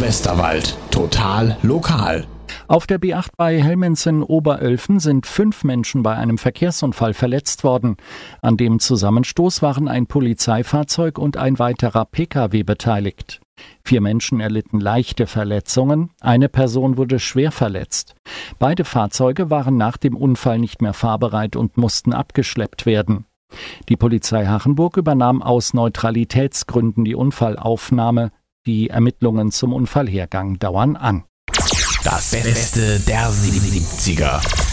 Westerwald. Total lokal. Auf der B8 bei Helmensen-Oberölfen sind 5 Menschen bei einem Verkehrsunfall verletzt worden. An dem Zusammenstoß waren ein Polizeifahrzeug und ein weiterer Pkw beteiligt. 4 Menschen erlitten leichte Verletzungen, eine Person wurde schwer verletzt. Beide Fahrzeuge waren nach dem Unfall nicht mehr fahrbereit und mussten abgeschleppt werden. Die Polizei Hachenburg übernahm aus Neutralitätsgründen die Unfallaufnahme. Die Ermittlungen zum Unfallhergang dauern an. Das Beste der 70er.